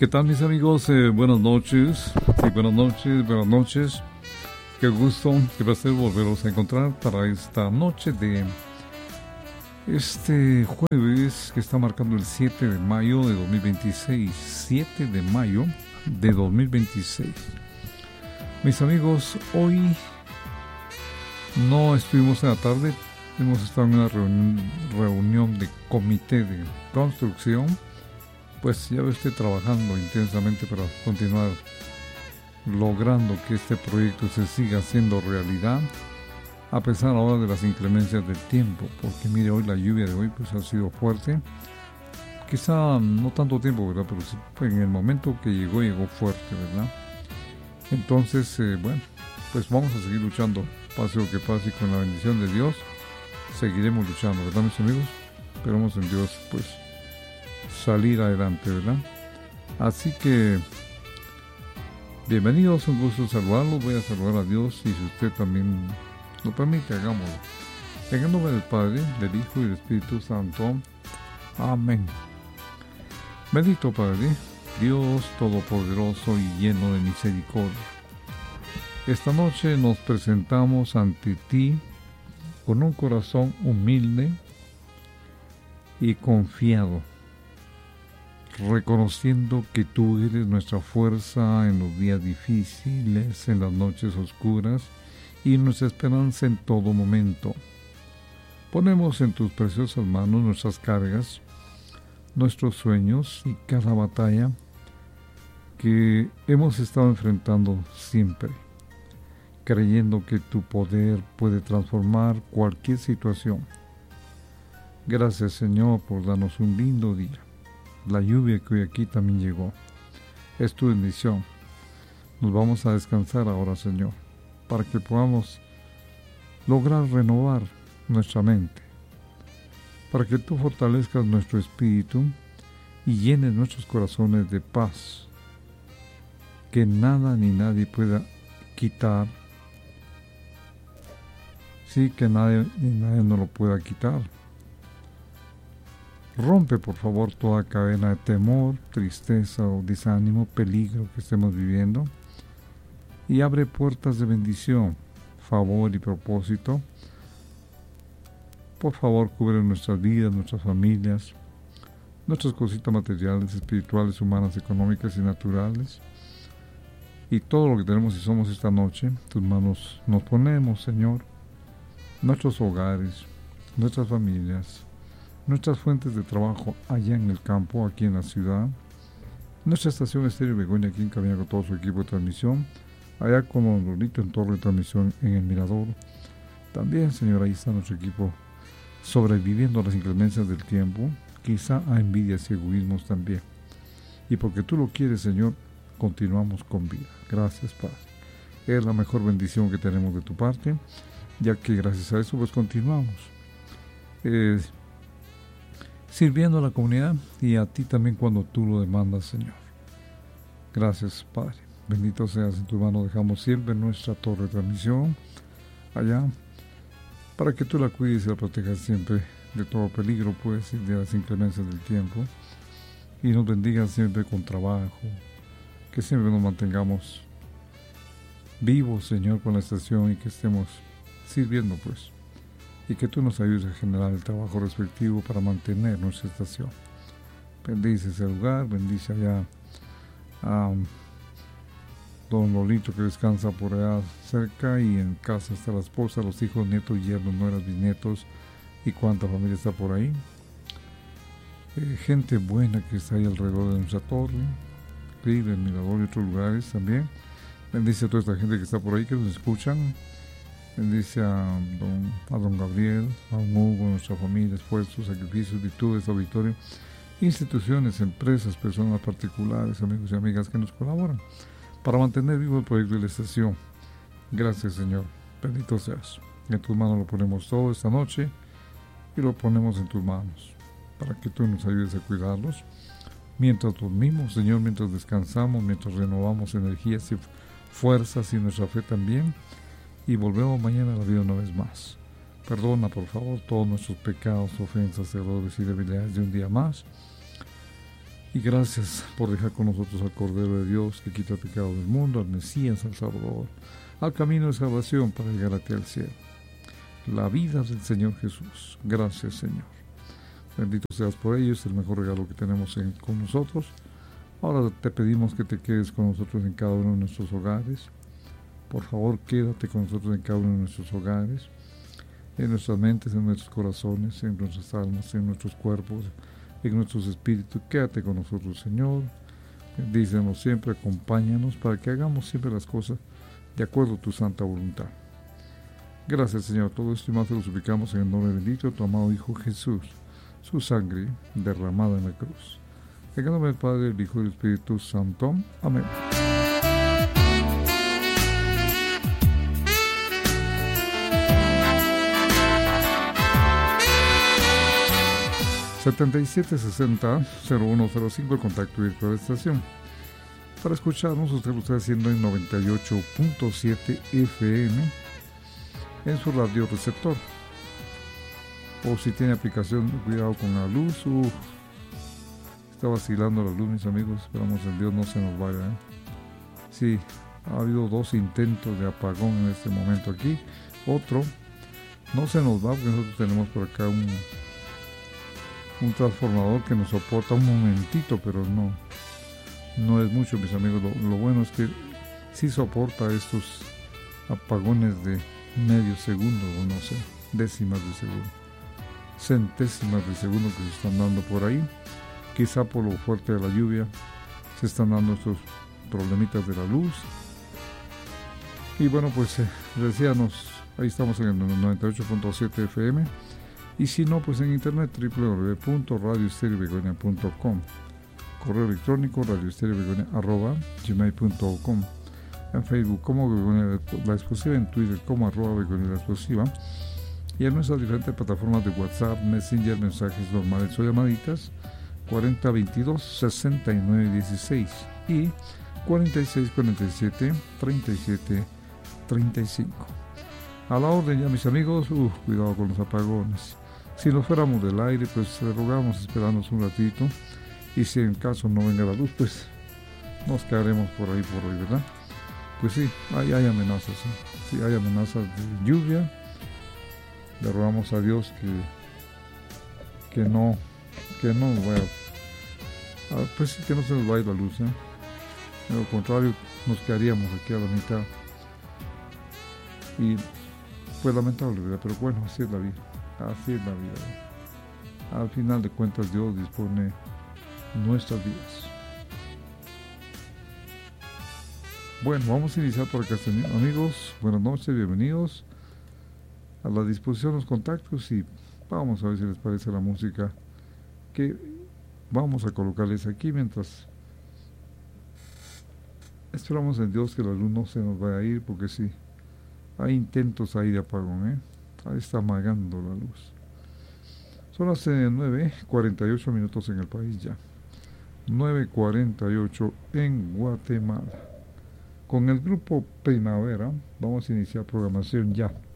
¿Qué tal, mis amigos? Buenas noches. Sí, buenas noches, buenas noches. Qué gusto, qué placer volveros a encontrar para esta noche de este jueves que está marcando el 7 de mayo de 2026. 7 de mayo de 2026. Mis amigos, hoy no estuvimos en la tarde. Hemos estado en una reunión de comité de construcción. Pues ya estoy trabajando intensamente para continuar logrando que este proyecto se siga haciendo realidad, a pesar ahora de las inclemencias del tiempo, porque mire, hoy la lluvia de hoy pues ha sido fuerte, quizá no tanto tiempo, ¿verdad? Pero sí, en el momento que llegó fuerte, ¿verdad? Entonces, bueno, pues vamos a seguir luchando, pase lo que pase, y con la bendición de Dios seguiremos luchando, ¿verdad, mis amigos? Esperamos en Dios, pues, salir adelante, ¿verdad? Así que bienvenidos, un gusto saludarlos. Voy a saludar a Dios y si usted también lo permite, hagámoslo. En el nombre del Padre, del Hijo y del Espíritu Santo. Amén. Bendito Padre, Dios Todopoderoso y lleno de misericordia. Esta noche nos presentamos ante ti con un corazón humilde y confiado, reconociendo que tú eres nuestra fuerza en los días difíciles, en las noches oscuras y nuestra esperanza en todo momento. Ponemos en tus preciosas manos nuestras cargas, nuestros sueños y cada batalla que hemos estado enfrentando siempre, creyendo que tu poder puede transformar cualquier situación. Gracias, Señor, por darnos un lindo día. La lluvia que hoy aquí también llegó es tu bendición. Nos vamos a descansar ahora, Señor, para que podamos lograr renovar nuestra mente, para que tú fortalezcas nuestro espíritu y llenes nuestros corazones de paz, que nada ni nadie pueda quitar. Sí, que nadie ni nadie nos lo pueda quitar. Rompe, por favor, toda cadena de temor, tristeza o desánimo, peligro que estemos viviendo y abre puertas de bendición, favor y propósito. Por favor, cubre nuestras vidas, nuestras familias, nuestras cositas materiales, espirituales, humanas, económicas y naturales. Y todo lo que tenemos y somos esta noche, en tus manos nos ponemos, Señor, nuestros hogares, nuestras familias, nuestras fuentes de trabajo allá en el campo, aquí en la ciudad, nuestra estación Estéreo Begoña aquí en cabina con todo su equipo de transmisión, allá con Don Lolito en torre de transmisión en el Mirador. También, Señor, ahí está nuestro equipo sobreviviendo a las inclemencias del tiempo, quizá a envidias y egoísmos también. Y porque tú lo quieres, Señor, continuamos con vida. Gracias, Padre. Es la mejor bendición que tenemos de tu parte, ya que gracias a eso pues continuamos sirviendo a la comunidad y a ti también cuando tú lo demandas, Señor. Gracias, Padre. Bendito seas, en tu mano dejamos siempre nuestra torre de transmisión allá, para que tú la cuides y la protejas siempre de todo peligro, pues, y de las inclemencias del tiempo, y nos bendigas siempre con trabajo, que siempre nos mantengamos vivos, Señor, con la estación y que estemos sirviendo, pues, y que tú nos ayudes a generar el trabajo respectivo para mantener nuestra estación. Bendice ese lugar, bendice allá a Don Lolito que descansa por allá cerca, y en casa está la esposa, los hijos, nietos, yernos, nueras, bisnietos y cuánta familia está por ahí. Gente buena que está ahí alrededor de nuestra torre, el Mirador y otros lugares también. Bendice a toda esta gente que está por ahí, que nos escuchan. Bendice a don Gabriel, a don Hugo, a nuestra familia, esfuerzos, sacrificios, virtudes, auditorio, instituciones, empresas, personas particulares, amigos y amigas que nos colaboran para mantener vivo el proyecto de la estación. Gracias, Señor. Bendito seas. En tus manos lo ponemos todo esta noche y lo ponemos en tus manos para que tú nos ayudes a cuidarlos mientras dormimos, Señor, mientras descansamos, mientras renovamos energías y fuerzas y nuestra fe también, y volvemos mañana a la vida una vez más. Perdona, por favor, todos nuestros pecados, ofensas, errores y debilidades de un día más, Y gracias por dejar con nosotros al Cordero de Dios que quita el pecado del mundo, al Mesías, al Salvador, al camino de salvación para llegar a ti al cielo. La vida del Señor Jesús. Gracias, Señor. Bendito seas por ello, es el mejor regalo que tenemos con nosotros. Ahora te pedimos que te quedes con nosotros en cada uno de nuestros hogares. Por favor, quédate con nosotros en cada uno de nuestros hogares, en nuestras mentes, en nuestros corazones, en nuestras almas, en nuestros cuerpos, en nuestros espíritus. Quédate con nosotros, Señor. Bendícenos siempre, acompáñanos para que hagamos siempre las cosas de acuerdo a tu santa voluntad. Gracias, Señor. Todo esto y más te lo suplicamos en el nombre bendito de tu amado Hijo Jesús, su sangre derramada en la cruz. En el nombre del Padre, del Hijo y del Espíritu Santo. Amén. (7760-0105) el contacto virtual de estación. Para escucharnos, usted lo está haciendo en 98.7 FM en su radio receptor. O si tiene aplicación, cuidado con la luz. Está vacilando la luz, mis amigos. Esperamos en Dios no se nos vaya. Sí, ha habido 2 intentos de apagón en este momento aquí. Otro no se nos va porque nosotros tenemos por acá un transformador que nos soporta un momentito, pero no es mucho, mis amigos. Lo bueno es que sí soporta estos apagones de medio segundo, o no sé, décimas de segundo, centésimas de segundo que se están dando por ahí. Quizá por lo fuerte de la lluvia se están dando estos problemitas de la luz. Y bueno, pues decíamos, ahí estamos en el 98.7 FM. Y si no, pues en internet www.radioestereobegonia.com, correo electrónico radioestereobegonia@gmail.com, en Facebook como Begonia la Explosiva, en Twitter como @Begonia la Explosiva, y en nuestras diferentes plataformas de WhatsApp, Messenger, mensajes normales o llamaditas 4022-6916 y 4647-3735. A la orden ya, mis amigos. Cuidado con los apagones. Si nos fuéramos del aire, pues le rogamos esperarnos un ratito, y si en caso no venga la luz, pues nos quedaremos por hoy, ¿verdad? Pues sí, hay amenazas, ¿sí? Sí, hay amenazas de lluvia. Le rogamos a Dios que no vaya, pues sí, que no se nos vaya la luz, ¿eh? De lo contrario, nos quedaríamos aquí a la mitad. Y pues lamentable, ¿verdad? Pero bueno, así es la vida. Así es la vida. Al final de cuentas, Dios dispone nuestras vidas. Bueno, vamos a iniciar por acá, amigos. Buenas noches, bienvenidos. A la disposición los contactos, y vamos a ver si les parece la música que vamos a colocarles aquí mientras esperamos en Dios que la luz no se nos vaya a ir, porque sí, hay intentos ahí de apagón, ahí está amagando la luz. Son las 9:48 minutos en el país ya. 9:48 en Guatemala. Con el grupo Primavera vamos a iniciar programación ya.